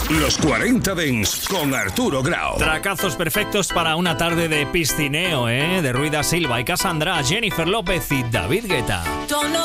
Los 40 Dents con Arturo Grau. Tracazos perfectos para una tarde de piscineo, de Ruida Silva y Cassandra, Jennifer López y David Guetta.